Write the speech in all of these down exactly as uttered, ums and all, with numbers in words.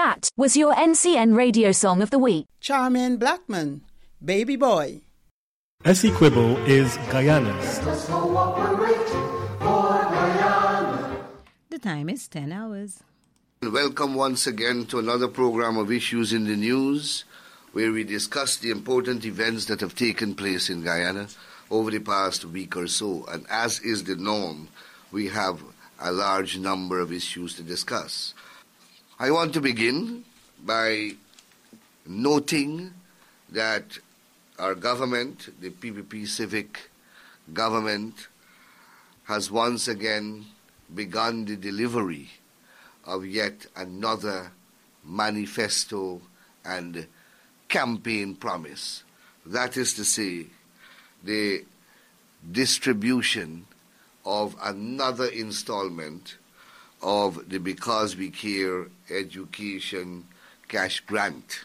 That was your N C N radio song of the week. Charmaine Blackman, Baby Boy. Essequibo is Guyana's. The time is ten hours. Welcome once again to another program of Issues in the News, where we discuss the important events that have taken place in Guyana over the past week or so. And as is the norm, we have a large number of issues to discuss. I want to begin by noting that our government, the P P P Civic government, has once again begun the delivery of yet another manifesto and campaign promise. That is to say, the distribution of another installment of the Because We Care Education Cash Grant.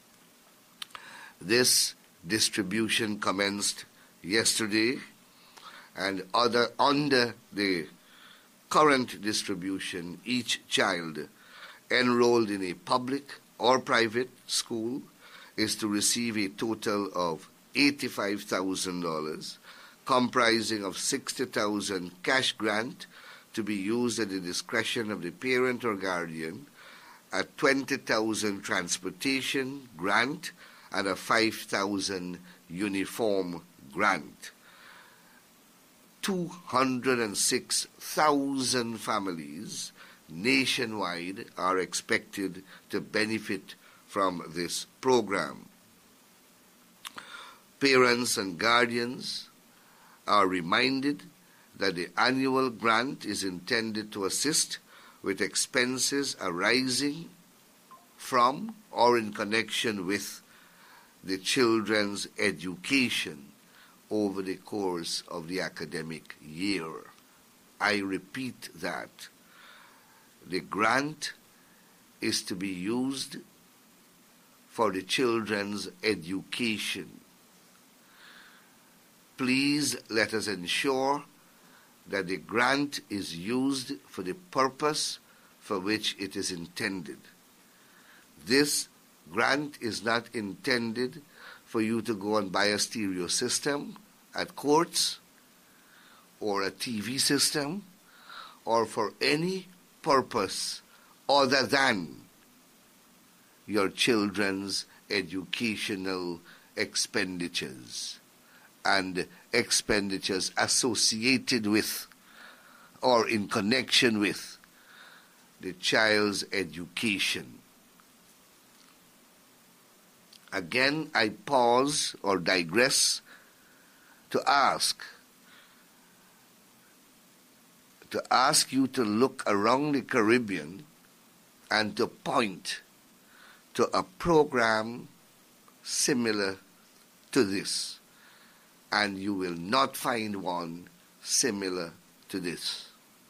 This distribution commenced yesterday, and other, under the current distribution, each child enrolled in a public or private school is to receive a total of eighty-five thousand dollars, comprising of sixty thousand dollars cash grant to be used at the discretion of the parent or guardian, a twenty thousand dollars transportation grant, and a five thousand dollars uniform grant. two hundred six thousand families nationwide are expected to benefit from this program. Parents and guardians are reminded that the annual grant is intended to assist with expenses arising from or in connection with the children's education over the course of the academic year. I repeat that. The grant is to be used for the children's education. Please let us ensure that the grant is used for the purpose for which it is intended. This grant is not intended for you to go and buy a stereo system at courts or a T V system or for any purpose other than your children's educational expenditures and expenditures associated with or in connection with the child's education. Again, I pause or digress to ask, to ask you to look around the Caribbean and to point to a program similar to this, and you will not find one similar to this.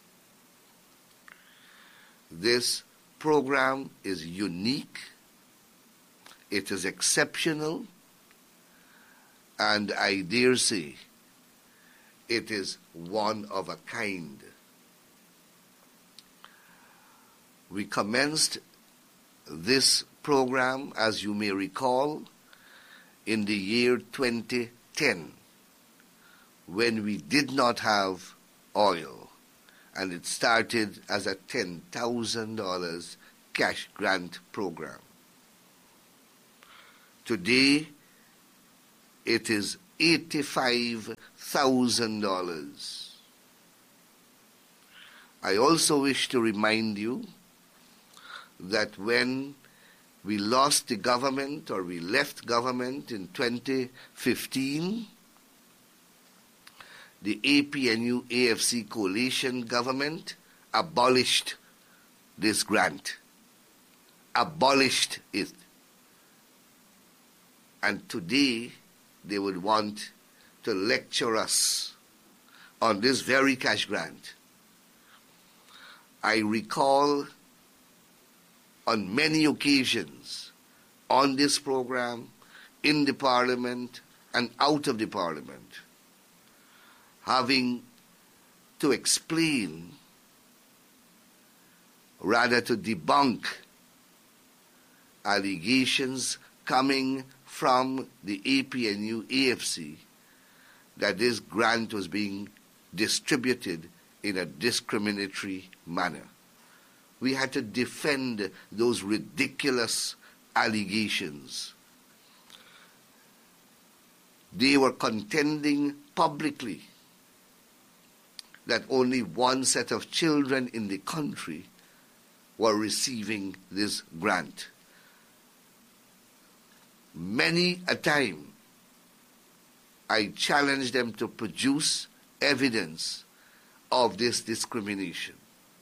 This program is unique, it is exceptional, and I dare say it is one of a kind. We commenced this program, as you may recall, in the year twenty ten, when we did not have oil, and it started as a ten thousand dollars cash grant program. Today, it is eighty-five thousand dollars. I also wish to remind you that when we lost the government or we left government in twenty fifteen, the A P N U A F C coalition government abolished this grant, abolished it. And today they would want to lecture us on this very cash grant. I recall on many occasions on this program, in the Parliament and out of the Parliament, having to explain, rather to debunk allegations coming from the A P N U A F C that this grant was being distributed in a discriminatory manner. We had to defend those ridiculous allegations. They were contending publicly that only one set of children in the country were receiving this grant. Many a time, I challenged them to produce evidence of this discrimination.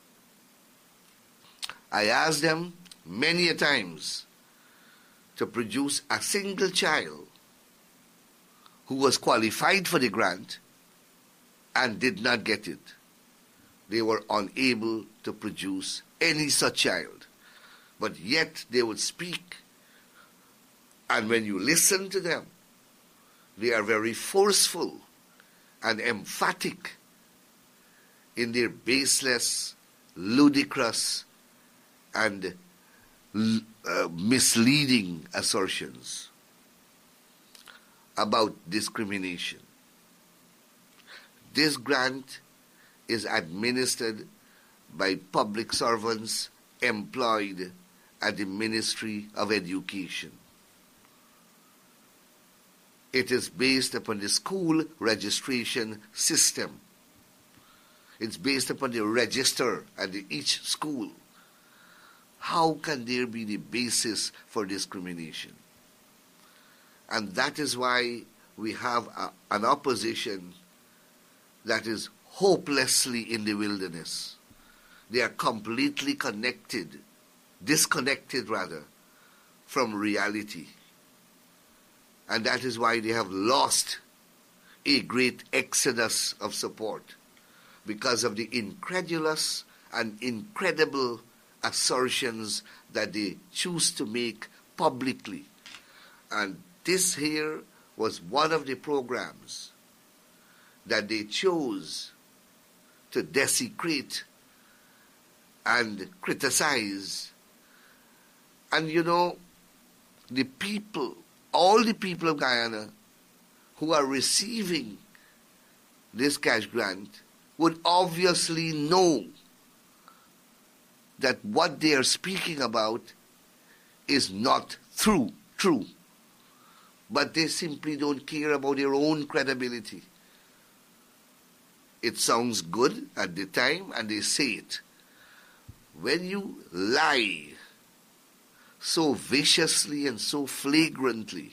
I asked them many a times to produce a single child who was qualified for the grant and did not get it. They were unable to produce any such child. But yet they would speak. And when you listen to them, they are very forceful and emphatic in their baseless, ludicrous, and uh, misleading assertions about discrimination. This grant is administered by public servants employed at the Ministry of Education. It is based upon the school registration system. It's based upon the register at the, each school. How can there be the basis for discrimination? And that is why we have a, an opposition that is hopelessly in the wilderness. They are completely connected, disconnected rather, from reality. And that is why they have lost a great exodus of support, because of the incredulous and incredible assertions that they choose to make publicly. And this here was one of the programs that they chose to desecrate and criticize. And you know, the people, all the people of Guyana who are receiving this cash grant would obviously know that what they are speaking about is not true, true. But they simply don't care about their own credibility. It sounds good at the time, and they say it. When you lie so viciously and so flagrantly,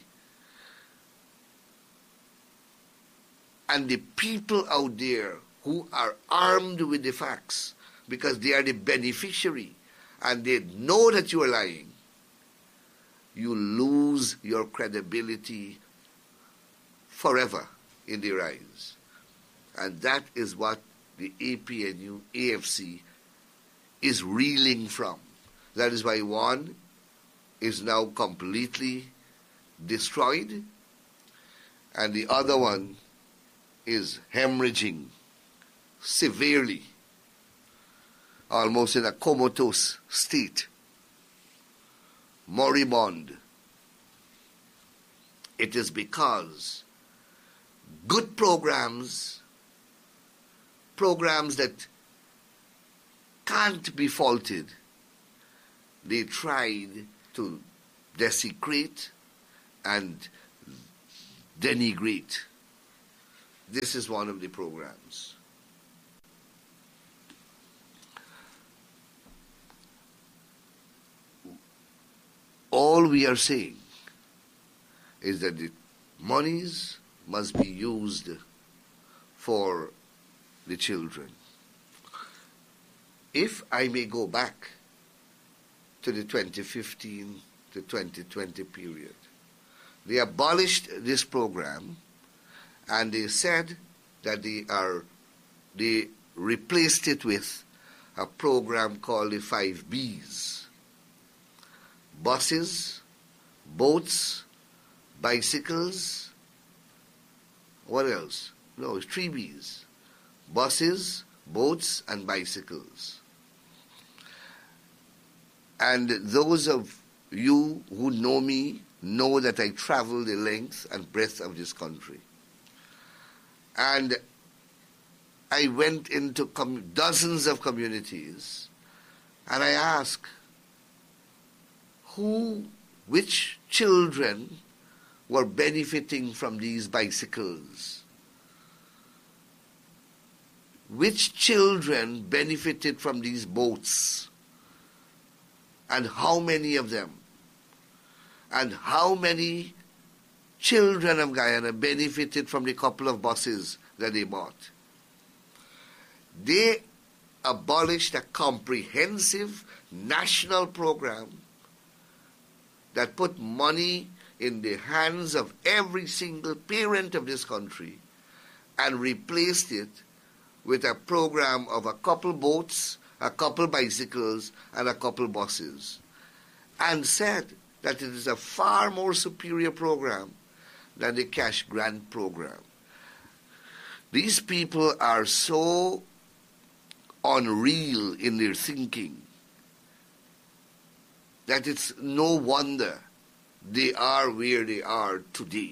and the people out there who are armed with the facts, because they are the beneficiary, and they know that you are lying, you lose your credibility forever in their eyes. And that is what the A P N U A F C is reeling from. That is why one is now completely destroyed, and the other one is hemorrhaging severely, almost in a comatose state, moribund. It is because good programs, programs that can't be faulted, they tried to desecrate and denigrate. This is one of the programs. All we are saying is that the monies must be used for the children. If I may go back to the twenty fifteen to twenty twenty period, they abolished this program, and they said that they are they replaced it with a program called the five B's. Buses, boats, bicycles, what else? No, it's three B's. Buses, boats, and bicycles. And those of you who know me know that I travel the length and breadth of this country. And I went into com- dozens of communities, and I asked, who, which children were benefiting from these bicycles? Which children benefited from these boats? And how many of them? And how many children of Guyana benefited from the couple of buses that they bought? They abolished a comprehensive national program that put money in the hands of every single parent of this country and replaced it with a program of a couple boats, a couple bicycles, and a couple buses, and said that it is a far more superior program than the cash grant program. These people are so unreal in their thinking that it's no wonder they are where they are today.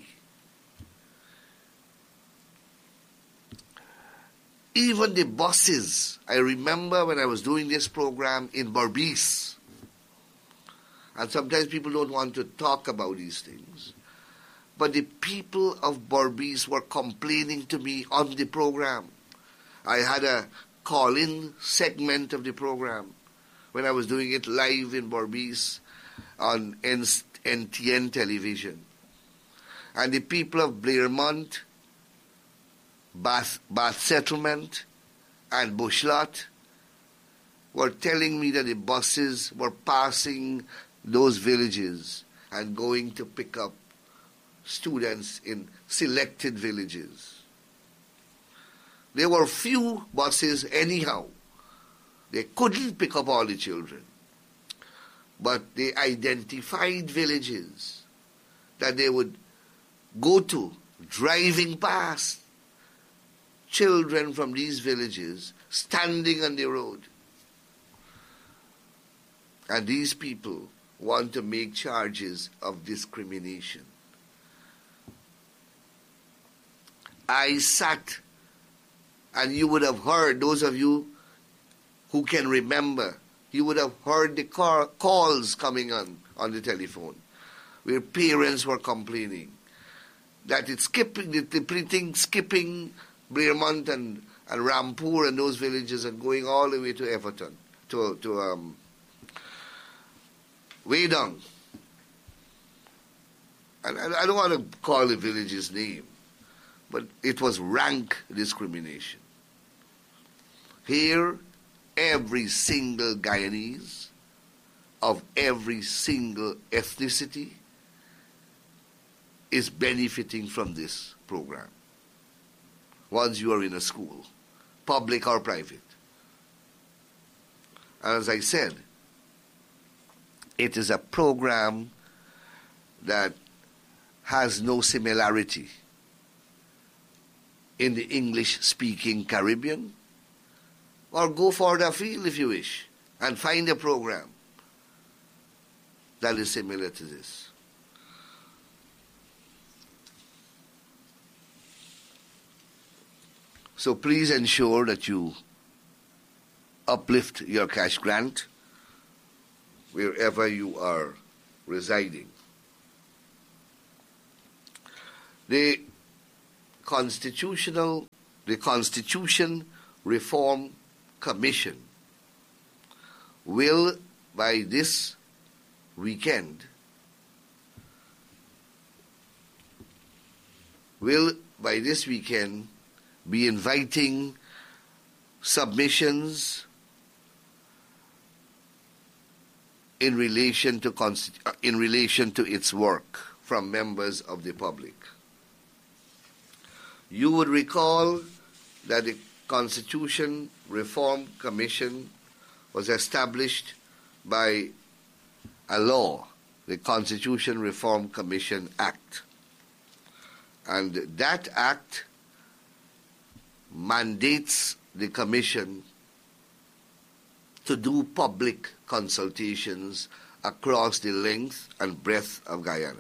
Even the buses, I remember when I was doing this program in Berbice, and sometimes people don't want to talk about these things, but the people of Berbice were complaining to me on the program. I had a call-in segment of the program when I was doing it live in Berbice on N T N television. And the people of Blairmont, Bath, Bath Settlement, and Bushlot were telling me that the buses were passing those villages and going to pick up students in selected villages. There were few buses anyhow. They couldn't pick up all the children. But they identified villages that they would go to, driving past children from these villages, standing on the road. And these people want to make charges of discrimination. I sat, and you would have heard, those of you who can remember, you would have heard the car, calls coming on on the telephone, where parents were complaining that it's skipping, the depleting, skipping Blairmont and, and Rampur and those villages and going all the way to Everton, to, to um, way down. And I, I don't want to call the village's name, but it was rank discrimination. Here, every single Guyanese of every single ethnicity is benefiting from this program once you are in a school, public or private. And as I said, it is a program that has no similarity in the English-speaking Caribbean, or go further afield if you wish and find a program that is similar to this. So please ensure that you uplift your cash grant wherever you are residing. The constitutional, the Constitution Reform Commission will, by this weekend, will by this weekend be inviting submissions in relation to constitu- in relation to its work from members of the public. You would recall that the Constitution Reform Commission was established by a law, the Constitution Reform Commission Act. And that act mandates the Commission to do public consultations across the length and breadth of Guyana.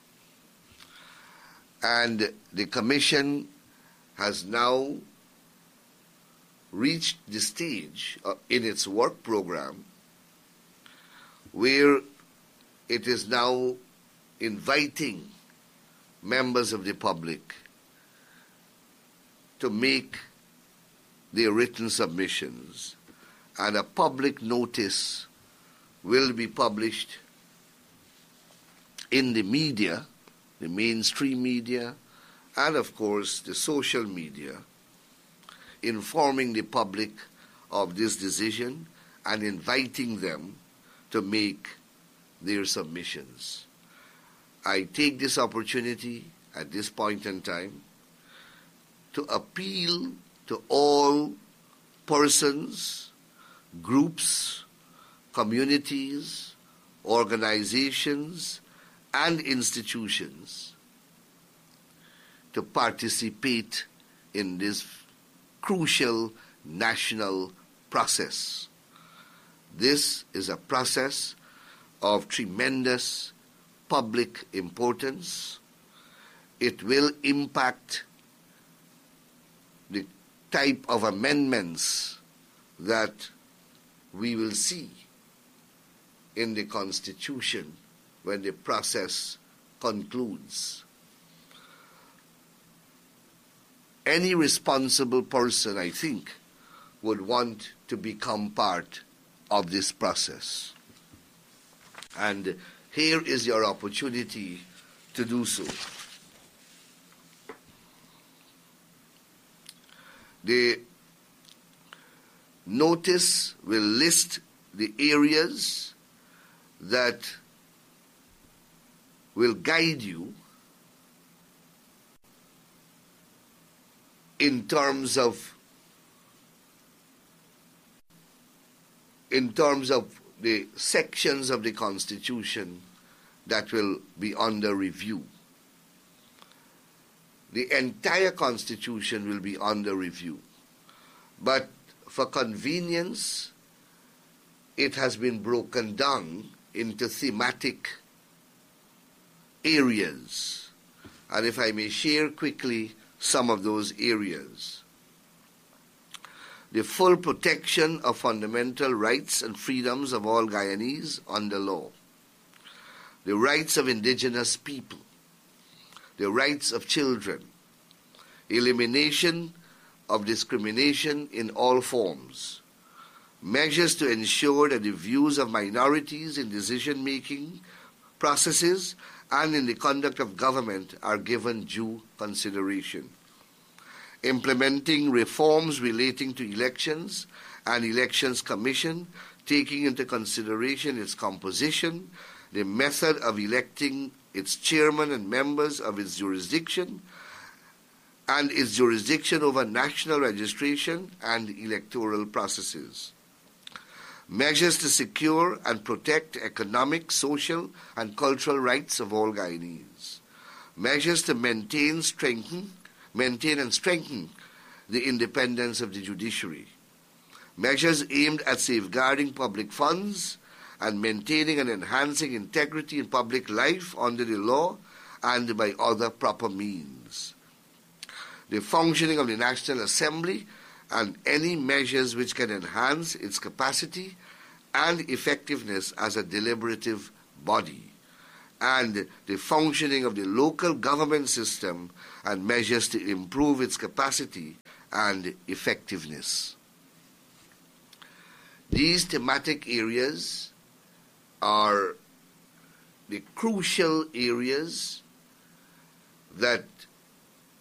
And the Commission has now reached the stage uh, in its work program where it is now inviting members of the public to make their written submissions, and a public notice will be published in the media, the mainstream media, and of course the social media, informing the public of this decision and inviting them to make their submissions. I take this opportunity at this point in time to appeal to all persons, groups, communities, organizations, and institutions to participate in this crucial national process. This is a process of tremendous public importance. It will impact the type of amendments that we will see in the Constitution when the process concludes. Any responsible person, I think, would want to become part of this process. And here is your opportunity to do so. The notice will list the areas that will guide you in terms of in terms of the sections of the Constitution that will be under review. The entire Constitution will be under review. But for convenience, it has been broken down into thematic areas. And if I may share quickly some of those areas. The full protection of fundamental rights and freedoms of all Guyanese under law. The rights of indigenous people. The rights of children. Elimination of discrimination in all forms. Measures to ensure that the views of minorities in decision-making processes and in the conduct of government are given due consideration. Implementing reforms relating to elections and elections commission, taking into consideration its composition, the method of electing its chairman and members of its jurisdiction, and its jurisdiction over national registration and electoral processes. Measures to secure and protect economic, social, and cultural rights of all Guyanese. Measures to maintain, strengthen, maintain and strengthen the independence of the judiciary. Measures aimed at safeguarding public funds and maintaining and enhancing integrity in public life under the law and by other proper means. The functioning of the National Assembly and any measures which can enhance its capacity and effectiveness as a deliberative body, and the functioning of the local government system and measures to improve its capacity and effectiveness. These thematic areas are the crucial areas that